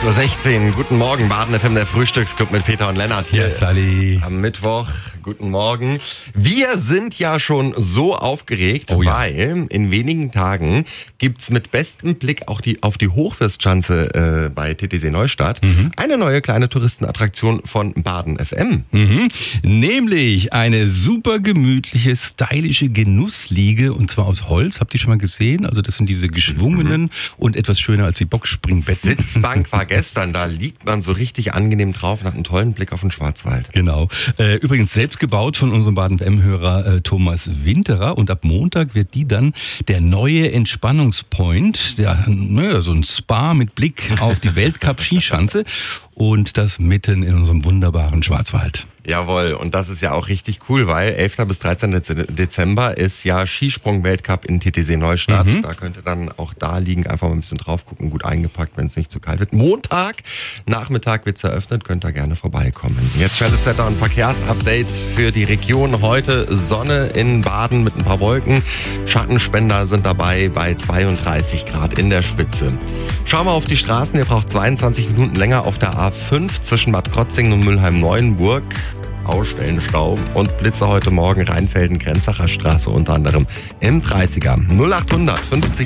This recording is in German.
8.16 Uhr, guten Morgen, Baden FM, der Frühstücksclub mit Peter und Lennart hier. Ja, Sally. Am Mittwoch, guten Morgen. Wir sind ja schon so aufgeregt, weil in wenigen Tagen gibt's mit bestem Blick auch auf die Hochfestschanze bei TTC Neustadt eine neue kleine Touristenattraktion von Baden FM. Nämlich eine super gemütliche, stylische Genussliege und zwar aus Holz. Habt ihr schon mal gesehen? Also das sind diese geschwungenen und etwas schöner als die Boxspringbetten. Sitzbank war gestern, da liegt man so richtig angenehm drauf und hat einen tollen Blick auf den Schwarzwald. Genau. Übrigens selbst gebaut von unserem Baden-FM-Hörer Thomas Winterer und ab Montag wird die dann der neue Entspannungspoint, so ein Spa mit Blick auf die Weltcup-Skischanze und das mitten in unserem wunderbaren Schwarzwald. Jawohl, und das ist ja auch richtig cool, weil 11. bis 13. Dezember ist ja Skisprung-Weltcup in TTC Neustadt. Da könnt ihr dann auch da liegen, einfach mal ein bisschen drauf gucken, gut eingepackt, wenn es nicht zu kalt wird. Montag, Nachmittag wird's eröffnet, könnt ihr gerne vorbeikommen. Jetzt schnelles Wetter- und Verkehrsupdate für die Region. Heute Sonne in Baden mit ein paar Wolken. Schattenspender sind dabei bei 32 Grad in der Spitze. Schauen wir auf die Straßen, ihr braucht 22 Minuten länger auf der A5 zwischen Bad Krotzingen und Mülheim-Neuenburg. Ausstellenstau und Blitze heute Morgen Rheinfelden-Grenzacher Straße unter anderem M30er 0800 50